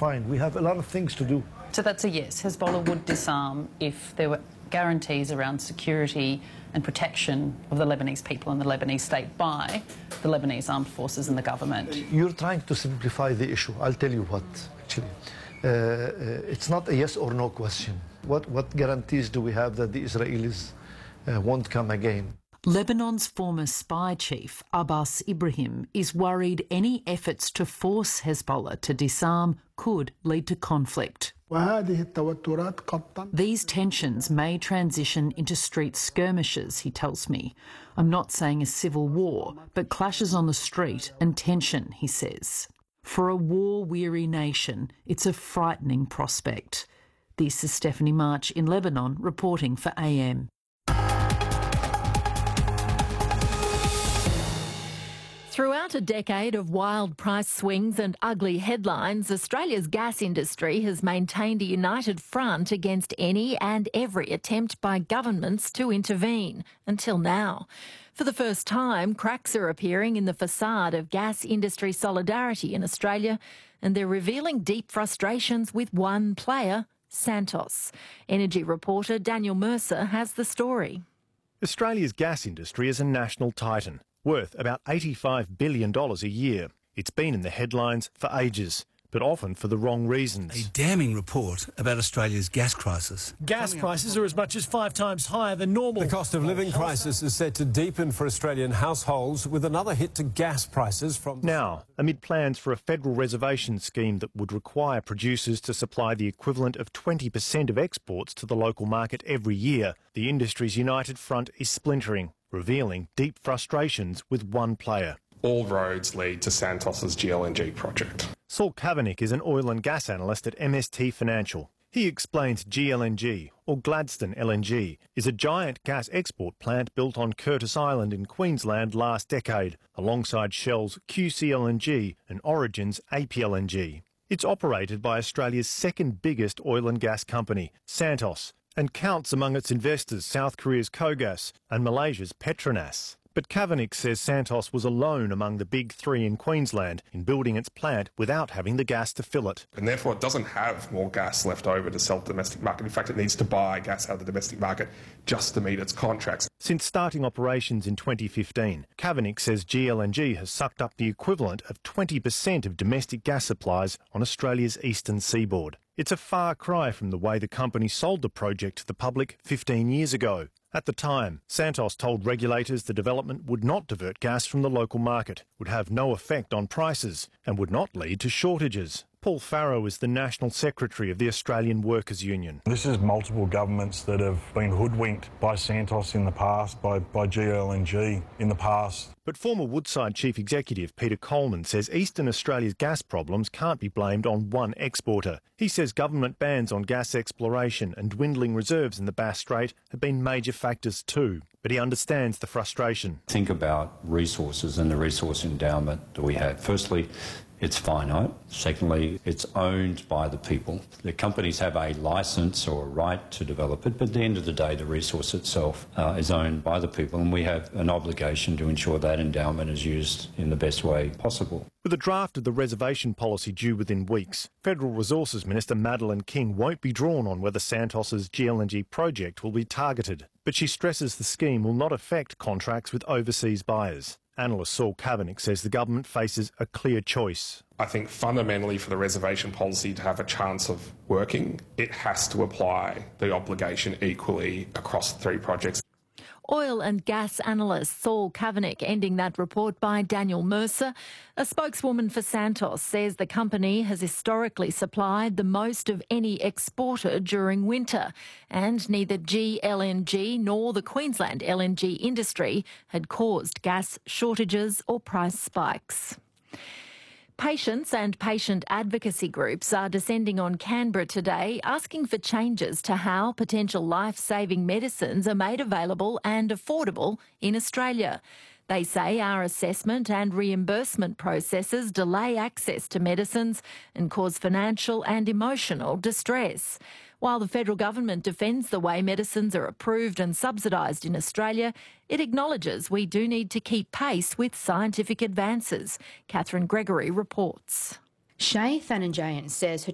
fine. We have a lot of things to do. So that's a yes. Hezbollah would disarm if there were guarantees around security and protection of the Lebanese people and the Lebanese state by the Lebanese armed forces and the government. You're trying to simplify the issue. I'll tell you what, actually. It's not a yes or no question. What guarantees do we have that the Israelis won't come again? Lebanon's former spy chief, Abbas Ibrahim, is worried any efforts to force Hezbollah to disarm could lead to conflict. These tensions may transition into street skirmishes, he tells me. I'm not saying a civil war, but clashes on the street and tension, he says. For a war-weary nation, it's a frightening prospect. This is Stephanie March in Lebanon, reporting for AM. Throughout a decade of wild price swings and ugly headlines, Australia's gas industry has maintained a united front against any and every attempt by governments to intervene, until now. For the first time, cracks are appearing in the facade of gas industry solidarity in Australia, and they're revealing deep frustrations with one player, Santos. Energy reporter Daniel Mercer has the story. Australia's gas industry is a national titan, worth about $85 billion a year. It's been in the headlines for ages, but often for the wrong reasons. A damning report about Australia's gas crisis. Gas prices are as much as 5 times higher than normal. The cost of living crisis is set to deepen for Australian households, with another hit to gas prices from... Now, amid plans for a federal reservation scheme that would require producers to supply the equivalent of 20% of exports to the local market every year, the industry's united front is splintering, revealing deep frustrations with one player. All roads lead to Santos's GLNG project. Saul Kavanagh is an oil and gas analyst at MST Financial. He explains GLNG, or Gladstone LNG, is a giant gas export plant built on Curtis Island in Queensland last decade, alongside Shell's QCLNG and Origin's APLNG. It's operated by Australia's second biggest oil and gas company, Santos, and counts among its investors South Korea's KOGAS and Malaysia's Petronas. But Kavanagh says Santos was alone among the big three in Queensland in building its plant without having the gas to fill it. And therefore it doesn't have more gas left over to sell to the domestic market. In fact, it needs to buy gas out of the domestic market just to meet its contracts. Since starting operations in 2015, Kavanagh says GLNG has sucked up the equivalent of 20% of domestic gas supplies on Australia's eastern seaboard. It's a far cry from the way the company sold the project to the public 15 years ago. At the time, Santos told regulators the development would not divert gas from the local market, would have no effect on prices, and would not lead to shortages. Paul Farrow is the National Secretary of the Australian Workers' Union. This is multiple governments that have been hoodwinked by Santos in the past, by GLNG in the past. But former Woodside Chief Executive Peter Coleman says Eastern Australia's gas problems can't be blamed on one exporter. He says government bans on gas exploration and dwindling reserves in the Bass Strait have been major factors too. But he understands the frustration. Think about resources and the resource endowment that we have. Firstly, it's finite. Secondly, it's owned by the people. The companies have a licence or a right to develop it, but at the end of the day, the resource itself is owned by the people, and we have an obligation to ensure that endowment is used in the best way possible. With a draft of the reservation policy due within weeks, Federal Resources Minister Madeleine King won't be drawn on whether Santos's GLNG project will be targeted, but she stresses the scheme will not affect contracts with overseas buyers. Analyst Saul Kavanagh says the government faces a clear choice. I think fundamentally for the reservation policy to have a chance of working, it has to apply the obligation equally across the three projects. Oil and gas analyst Saul Kavanagh ending that report by Daniel Mercer. A spokeswoman for Santos says the company has historically supplied the most of any exporter during winter, and neither GLNG nor the Queensland LNG industry had caused gas shortages or price spikes. Patients and patient advocacy groups are descending on Canberra today, asking for changes to how potential life-saving medicines are made available and affordable in Australia. They say our assessment and reimbursement processes delay access to medicines and cause financial and emotional distress. While the federal government defends the way medicines are approved and subsidised in Australia, it acknowledges we do need to keep pace with scientific advances. Catherine Gregory reports. Shay Thananjayan says her